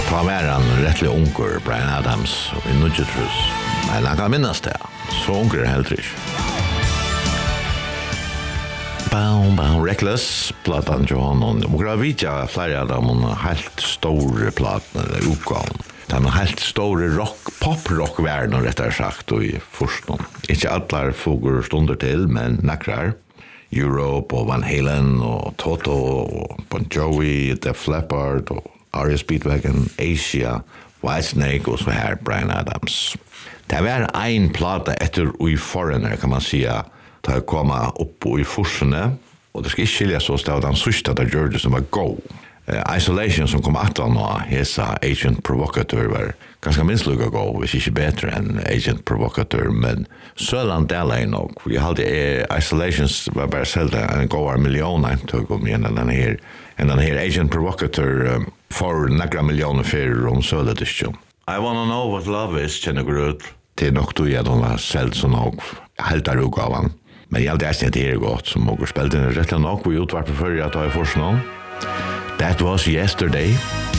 Ta var han rettelig unger, Bryan Adams, i Nudgetrus. Men han kan minnas det. Så unger helt ikke. Bow, bow, Reckless, platan til honom. Och jag vet ju flera av dem helt stora platan eller utgåvan. Den helt stora pop-rock-världen rättare sagt och i förstånd. Inte alla fogar stunder till, men nakrar. Europe och Van Halen och Toto och Bon Jovi, Def Leppard och R.E.O. Speedwagon, Asia, Whitesnake och så här Bryan Adams. Det var en plata efter i Foreigner kan man säga. Det har kommit upp i forsene, og det skal ikke skilja så stav den sørste der gjør det som var go. Isolation som kom at han og hesa Agent Provocateur var ganske minst lukka go, hvis ikke bedre enn Agent Provocateur, men Søland del er nok. Vi hadde Isolations var bare selv en gåar million eintøk om igjen enn den her Agent Provocateur for nekra millioner fyrir om Søledisjon. I wanna know what love is, kjenner grut. Det nok du at hun var selv så nok helt der utgavan. Men jag hade inte det gott som och spelade rätt nog vi utvarp för att ta i forsnån. That was yesterday.